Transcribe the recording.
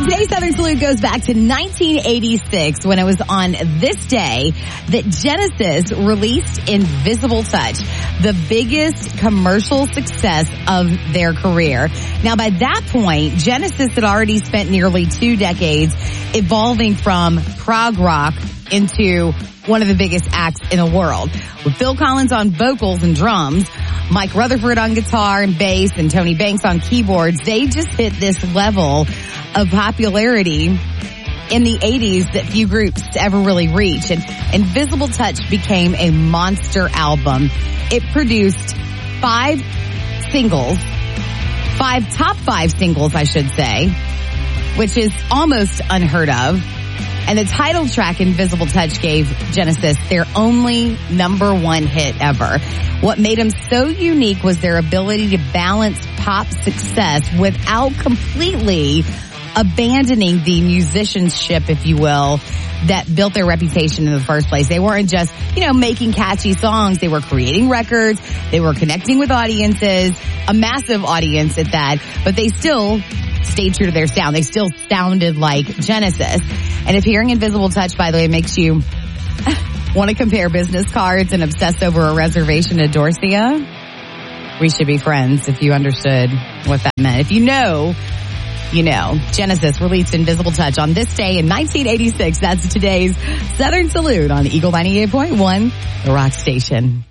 Today's Southern Salute goes back to 1986 when it was on this day that Genesis released Invisible Touch, the biggest commercial success of their career. Now, by that point, Genesis had already spent nearly 2 decades evolving from prog rock into one of the biggest acts in the world. With Phil Collins on vocals and drums, Mike Rutherford on guitar and bass, and Tony Banks on keyboards, they just hit this level of popularity in the 80s that few groups ever really reach. And Invisible Touch became a monster album. It produced 5 top 5 singles, I should say, which is almost unheard of. And the title track, Invisible Touch, gave Genesis their only #1 hit ever. What made them so unique was their ability to balance pop success without completely abandoning the musicianship, if you will, that built their reputation in the first place. They weren't just, making catchy songs. They were creating records. They were connecting with audiences, a massive audience at that, but they still stayed true to their sound. They still sounded like Genesis. And if hearing Invisible Touch, by the way, makes you want to compare business cards and obsess over a reservation at Dorsia, we should be friends if you understood what that meant. If you know, you know. Genesis released Invisible Touch on this day in 1986. That's today's Southern Salute on Eagle 98.1, the rock station.